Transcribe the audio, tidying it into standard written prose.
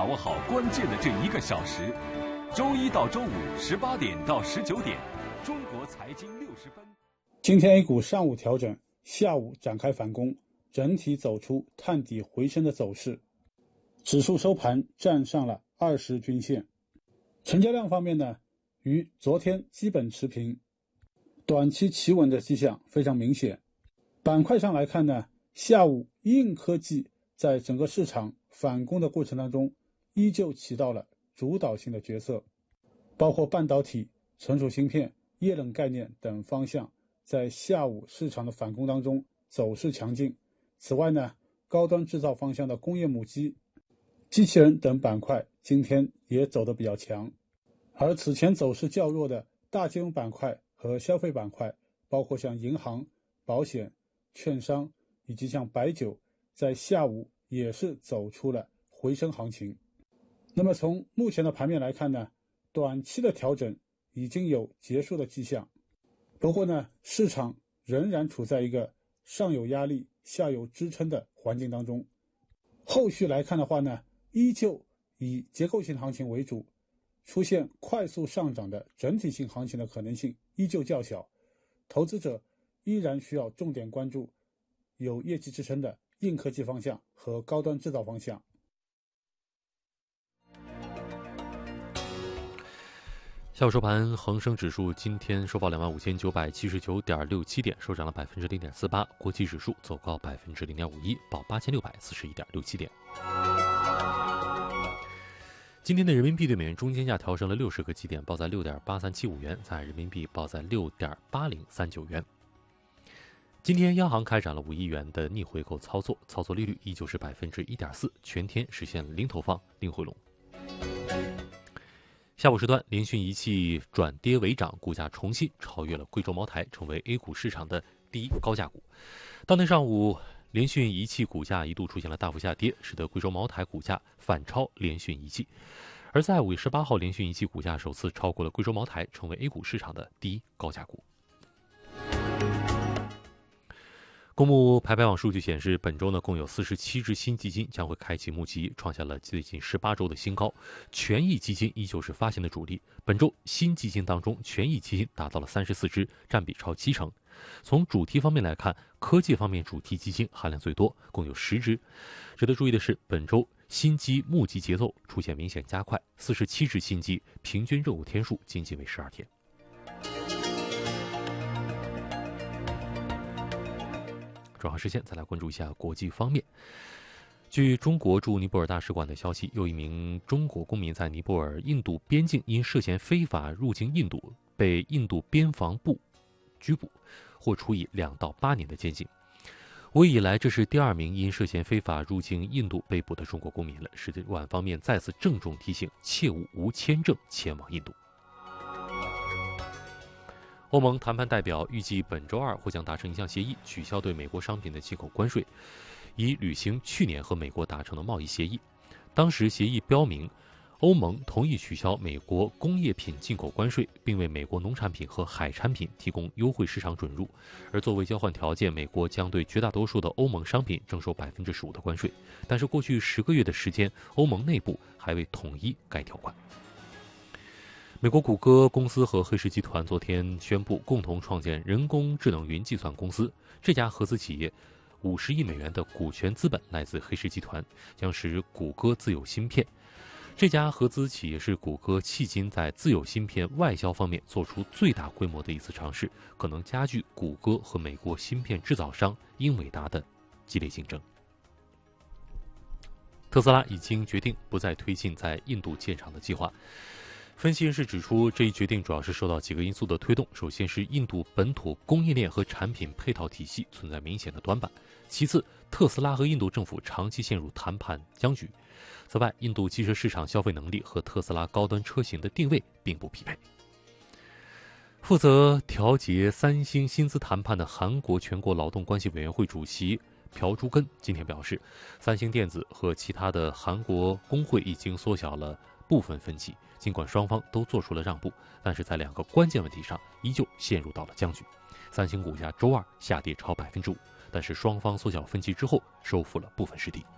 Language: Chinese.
握好关键的这1个小时。周一到周五18点到19点，中国财经60分。 今天 A 股上午调整，下午展开反攻，整体走出探底回升的走势。指数收盘站上了20均线。成交量方面呢，与昨天基本持平，短期企稳的迹象非常明显。板块上来看呢，下午硬科技在整个市场反攻的过程当中，依旧起到了主导性的角色，包括半导体、存储芯片、液冷概念等方向，在下午市场的反攻当中走势强劲。此外呢，高端制造方向的工业母机、机器人等板块今天也走得比较强，而此前走势较弱的大金融板块和消费板块，包括像银行、保险、券商以及像白酒，在下午也是走出了回升行情。那么从目前的盘面来看呢，短期的调整已经有结束的迹象。不过呢，市场仍然处在一个上有压力、下有支撑的环境当中。后续来看的话呢，依旧以结构性行情为主，出现快速上涨的整体性行情的可能性依旧较小。投资者依然需要重点关注有业绩支撑的硬科技方向和高端制造方向。 下午收盘，恒生指数今天收报25,979.67点，收涨了0.48%。国际指数走高0.51%，报8641.67点。今天的人民币对美元中间价调升了60个基点，报在6.8375元，在人民币报在6.8039元。今天央行开展了5亿元的逆回购操作，操作利率依旧是1.4%，全天实现零投放、零回笼。下午时段，联讯仪器转跌为涨，股价重新超越了贵州茅台，成为 A 股市场的第一高价股。当天上午，联讯仪器股价一度出现了大幅下跌，使得贵州茅台股价反超联讯仪器。而在5月18号，联讯仪器股价首次超过了贵州茅台，成为 A 股市场的第一高价股。公募排排网数据显示，本周呢共有47只新基金将会开启募集，创下了最近18周的新高。权益基金依旧是发行的主力，本周新基金当中，权益基金达到了34只，占比超70%。从主题方面来看，科技方面主题基金含量最多，共有10只。值得注意的是，本周新基募集节奏出现明显加快，47只新基，平均任务天数仅为12天。转换视线，再来关注一下国际方面。据中国驻尼泊尔大使馆的消息，又一名中国公民在尼泊尔印度边境因涉嫌非法入境印度，被印度边防部拘捕，或处以2到8年的监禁。5月以来，这是第2名因涉嫌非法入境印度被捕的中国公民了。使馆方面再次郑重提醒，切勿无签证前往印度。欧盟谈判代表预计本周2或将达成一项协议，取消对美国商品的进口关税，以履行去年和美国达成的贸易协议。当时协议标明，欧盟同意取消美国工业品进口关税，并为美国农产品和海产品提供优惠市场准入。而作为交换条件，美国将对绝大多数的欧盟商品征收15%的关税。但是过去10个月的时间，欧盟内部还未统一该条款。美国谷歌公司和黑石集团昨天宣布共同创建人工智能云计算公司。这家合资企业50亿美元的股权资本来自黑石集团，将使谷歌自有芯片。这家合资企业是谷歌迄今在自有芯片外销方面做出最大规模的一次尝试，可能加剧谷歌和美国芯片制造商英伟达的激烈竞争。特斯拉已经决定不再推进在印度建厂的计划。分析人士指出，这一决定主要是受到几个因素的推动。首先是印度本土供应链和产品配套体系存在明显的短板，其次特斯拉和印度政府长期陷入谈判僵局。此外，印度汽车市场消费能力和特斯拉高端车型的定位并不匹配。负责调节三星薪资谈判的韩国全国劳动关系委员会主席朴珠根今天表示，三星电子和其他的韩国工会已经缩小了部分分歧，尽管双方都做出了让步，但是在2个关键问题上依旧陷入到了僵局。三星股价周2下跌超5%，但是双方缩小分歧之后收复了部分失地。